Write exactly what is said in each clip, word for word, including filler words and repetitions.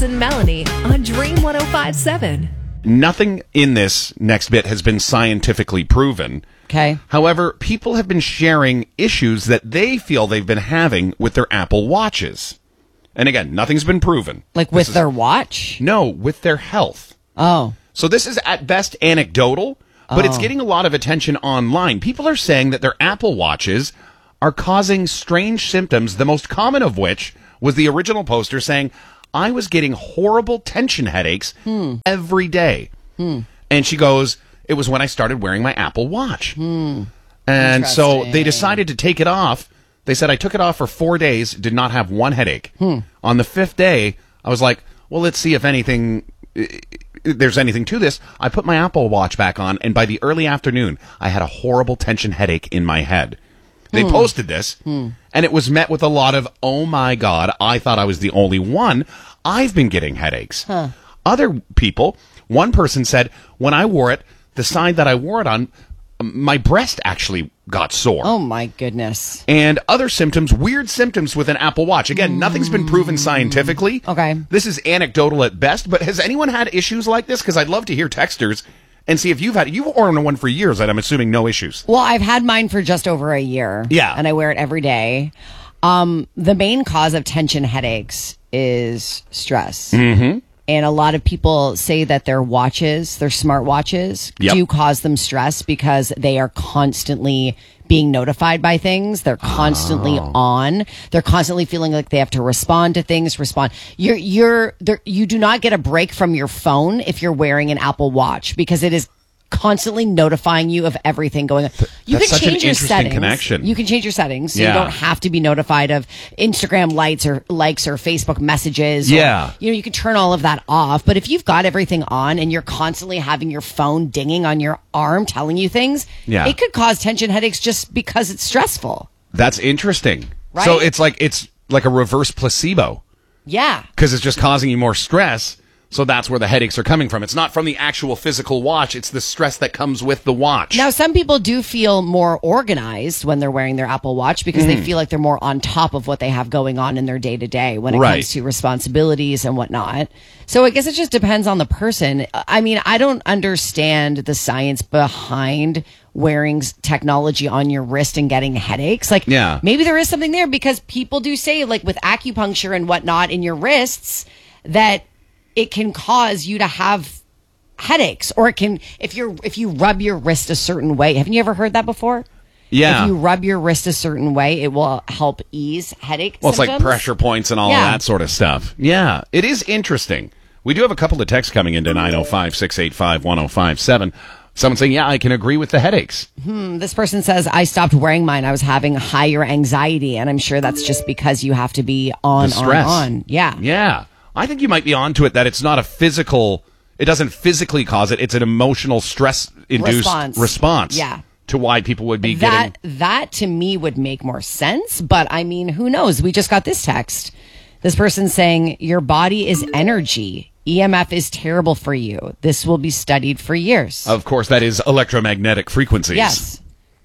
and Melanie on Dream one oh five point seven. Nothing in this next bit has been scientifically proven. Okay. However, people have been sharing issues that they feel they've been having with their Apple Watches. And again, nothing's been proven. Like with This is- their watch? No, with their health. Oh. So this is at best anecdotal, but it's Oh. getting a lot of attention online. People are saying that their Apple Watches are causing strange symptoms, the most common of which was the original poster saying, I was getting horrible tension headaches Hmm. every day. Hmm. And she goes, it was when I started wearing my Apple Watch. Hmm. And so they Interesting. decided to take it off. They said, I took it off for four days, did not have one headache. Hmm. On the fifth day, I was like, well, let's see if anything, there's anything to this. I put my Apple Watch back on, and by the early afternoon, I had a horrible tension headache in my head. They Hmm. posted this, and it was met with a lot of, oh my God, I thought I was the only one. I've been getting headaches. Huh. Other people, one person said, when I wore it, the side that I wore it on, my breast actually got sore. Oh, my goodness. And other symptoms, weird symptoms with an Apple Watch. Again, nothing's been proven scientifically. Okay. This is anecdotal at best, but has anyone had issues like this? Because I'd love to hear texters and see if you've had, you've worn one for years, and I'm assuming no issues. Well, I've had mine for just over a year. Yeah. And I wear it every day. Um, the main cause of tension headaches is stress. Mm-hmm. And a lot of people say that their watches, their smart watches, Yep. do cause them stress because they are constantly being notified by things. They're constantly Oh. on. They're constantly feeling like they have to respond to things, respond. You're, you're, there, you do not get a break from your phone if you're wearing an Apple Watch because it is constantly notifying you of everything going on. You that's can such an change your interesting settings. connection. You can change your settings. So Yeah. you don't have to be notified of Instagram lights or likes or Facebook messages. or- Yeah. you know, you can turn all of that off. But if you've got everything on and you're constantly having your phone dinging on your arm telling you things, Yeah. it could cause tension headaches just because it's stressful. That's interesting. Right? So it's like, it's like a reverse placebo Yeah. because it's just causing you more stress. So that's where the headaches are coming from. It's not from the actual physical watch. It's the stress that comes with the watch. Now, some people do feel more organized when they're wearing their Apple Watch because Mm. they feel like they're more on top of what they have going on in their day to day when it Right. comes to responsibilities and whatnot. So I guess it just depends on the person. I mean, I don't understand the science behind wearing s- technology on your wrist and getting headaches. Like, Yeah. maybe there is something there because people do say, like with acupuncture and whatnot in your wrists, that it can cause you to have headaches, or it can if you're if you rub your wrist a certain way. Haven't you ever heard that before? Yeah. If you rub your wrist a certain way, it will help ease headache Well, it's like symptoms. pressure points and all Yeah. of that sort of stuff. Yeah, it is interesting. We do have a couple of texts coming into nine oh five, six eight five, one oh five seven. Someone saying, yeah, I can agree with the headaches. This person says, I stopped wearing mine. I was having higher anxiety, and I'm sure that's just because you have to be on, The stress. on, on. Yeah. Yeah. I think you might be onto it that it's not a physical, it doesn't physically cause it. It's an emotional stress-induced Response. response, Yeah. to why people would be That getting... that to me would make more sense, but I mean, who knows? We just got this text. This person saying, your body is energy. E M F is terrible for you. This will be studied for years. Of course, that is electromagnetic frequencies. Yes.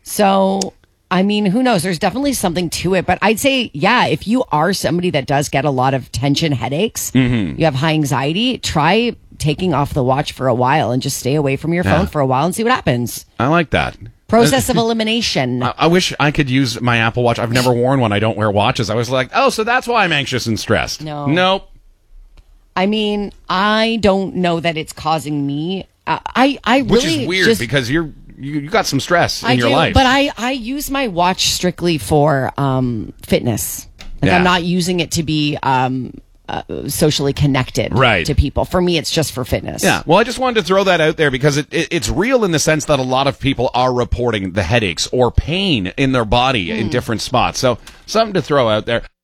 So, I mean, who knows? There's definitely something to it. But I'd say, yeah, if you are somebody that does get a lot of tension headaches, Mm-hmm. you have high anxiety, try taking off the watch for a while and just stay away from your phone Yeah. for a while and see what happens. I like that. Process of elimination. I, I wish I could use my Apple Watch. I've never worn one. I don't wear watches. I was like, oh, so that's why I'm anxious and stressed. No. Nope. I mean, I don't know that it's causing me. Uh, I, I really Which is weird just, because you're you, you got some stress in I your do, life. but I, I use my watch strictly for um, fitness. Like Yeah. I'm not using it to be um, uh, socially connected Right. to people. For me, it's just for fitness. Yeah, well, I just wanted to throw that out there because it, it, it's real in the sense that a lot of people are reporting the headaches or pain in their body Hmm. in different spots. So, something to throw out there.